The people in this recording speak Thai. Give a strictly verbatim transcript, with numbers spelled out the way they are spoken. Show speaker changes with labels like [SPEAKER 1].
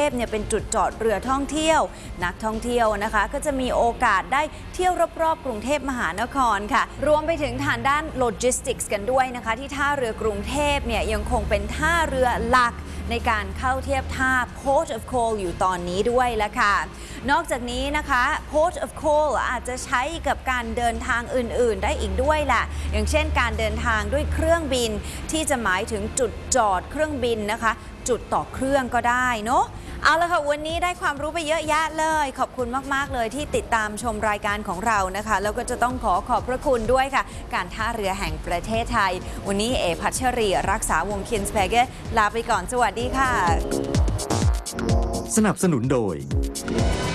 [SPEAKER 1] พเนี่ยเป็นจุดจอดเรือท่องเที่ยวนักท่องเที่ยวนะคะก็จะมีโอกาสได้เที่ยวรอบๆกรุงเทพมหานครค่ะรวมไปถึงทางด้านโลจิสติกส์กันด้วยนะคะที่ท่าเรือกรุงเทพเนี่ยยังคงเป็นท่าเรือหลักในการเข้าเทียบท่า Port of Call อยู่ตอนนี้ด้วยละค่ะนอกจากนี้นะคะ Port of Call อาจจะใช้กับการเดินทางอื่นๆได้อีกด้วยแหละอย่างเช่นการเดินทางด้วยเครื่องบินที่จะหมายถึงจุดจอดเครื่องบินนะคะจุดต่อเครื่องก็ได้เนาะเอาละค่ะวันนี้ได้ความรู้ไปเยอะแยะเลยขอบคุณมากๆเลยที่ติดตามชมรายการของเรานะคะแล้วก็จะต้องขอขอบพระคุณด้วยค่ะการท่าเรือแห่งประเทศไทยวันนี้เอพัชรีรักษาวงศ์คินสเปเกอร์ลาไปก่อนสวัสดีค่ะ
[SPEAKER 2] สนับสนุนโดย